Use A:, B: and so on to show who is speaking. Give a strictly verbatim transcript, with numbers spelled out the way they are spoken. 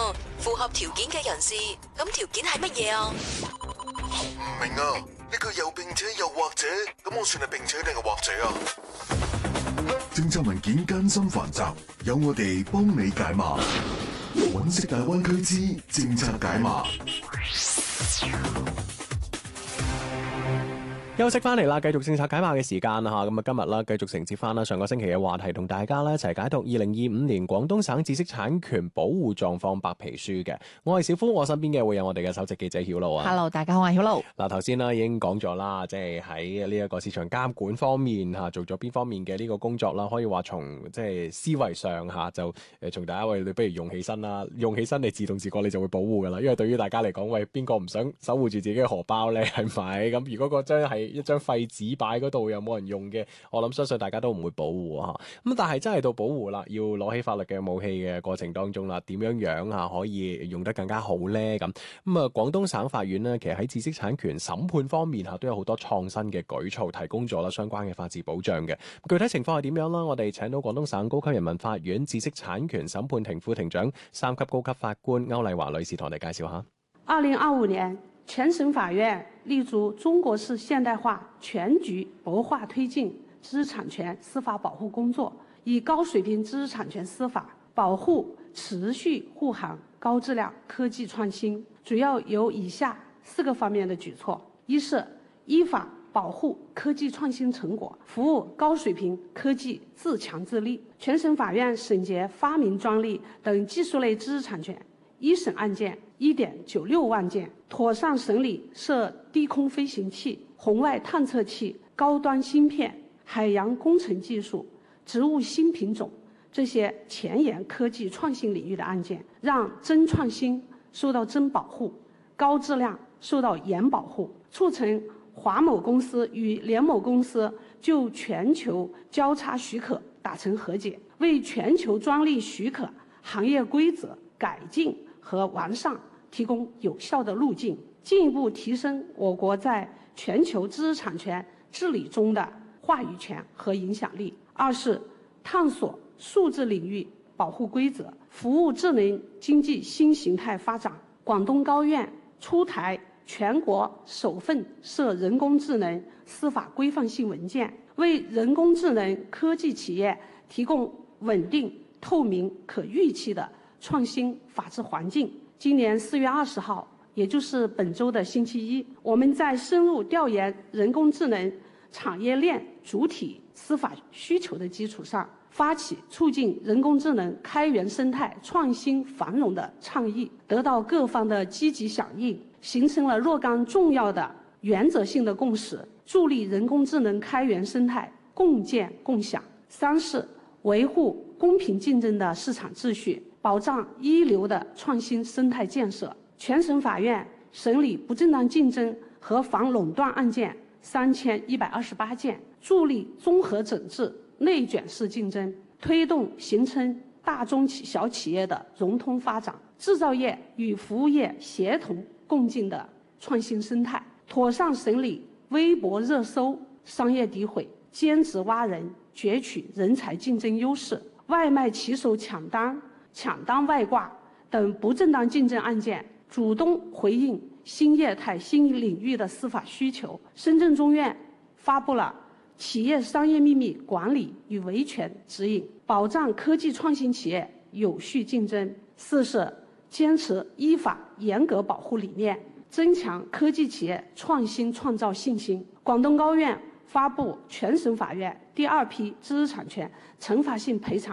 A: 符合條件嘅人士，咁條件係乜嘢啊？
B: 唔明啊，呢個又並且又或者，咁我算係並且定係或者啊？
C: 政策文件艱辛繁雜，有我哋幫你解碼。揾識大灣區之政策解碼。
D: 休息翻嚟啦，繼續政策解碼嘅時間啦嚇，咁啊今日啦繼續承接翻啦上個星期嘅話題，同大家咧一齊解讀二零二五年廣東省知識產權保護狀況白皮書嘅。我係小夫，我身邊嘅會有我哋嘅首席記者曉露啊。
E: Hello， 大家好，我係曉露。
D: 嗱頭先啦已經講咗啦，即係喺呢一個市場監管方面嚇做咗邊方面嘅呢個工作啦，可以話從即係思維上嚇就誒從大家喂你不如用起身啦，用起身你自動自覺你就會保護噶啦，因為對於大家嚟講，喂邊個唔想守護住自己嘅荷包咧係咪？咁如果嗰張係一張廢紙擺嗰度又冇人用嘅，我諗相信大家都唔會保護啊。咁但係真係到保護啦，要攞起法律嘅武器嘅過程當中啦，點樣樣啊可以用得更加好呢？咁咁啊，廣東省法院呢，其實喺知識產權審判方面嚇都有好多創新嘅舉措，提供咗啦相關嘅法治保障嘅。具體情況係點樣啦？我哋請到廣東省高級人民法院知識產權審判庭副庭長、三級高級法官歐麗華女士同我哋介紹下。
F: 二零二五年。全省法院立足中國式現代化全局博化推進知識產權司法保護工作，以高水平知識產權司法保護持續護航高質量科技創新，主要有以下四個方面的舉措：一是依法保護科技創新成果，服務高水平科技自強自立。全省法院審結發明專利等技術類知識產權一審案件一點九六萬件，妥善審理涉低空飛行器、紅外探測器、高端芯片、海洋工程技術、植物新品種這些前沿科技創新領域的案件，讓真創新受到真保護，高質量受到嚴保護，促成華某公司與聯某公司就全球交叉許可達成和解，為全球專利許可行業規則改進和完善提供有效的路徑，進一步提升我國在全球知識產權治理中的話語權和影響力。二是探索數字領域保護規則，服務智能經濟新形態發展。廣東高院出台全國首份涉人工智能司法規範性文件，為人工智能科技企業提供穩定、透明、可預期的創新法治環境。今年四月二十號，也就是本周的星期一，我們在深入調研人工智能產業鏈主體司法需求的基礎上，發起促進人工智能開源生態創新繁榮的倡議，得到各方的積極響應，形成了若干重要的原則性的共識，助力人工智能開源生態共建共享。三是維護公平競爭的市場秩序，保障一流的創新生態建設。全省法院審理不正當競爭和反壟斷案件三千一百二十八件，助力綜合整治內捲式競爭，推動形成大中小企業的融通發展，製造業與服務業協同共進的創新生態。妥善審理微博熱搜、商業詆毀、兼職挖人、攫取人才競爭優勢、外賣騎手搶單、搶單外掛等不正當競爭案件，主動回應新業態新領域的司法需求。深圳中院發布了企業商業秘密管理與維權指引，保障科技創新企業有序競爭。四是堅持依法嚴格保護理念，增強科技企業創新創造信心。廣東高院發布全省法院第二批知識產權懲罰性賠償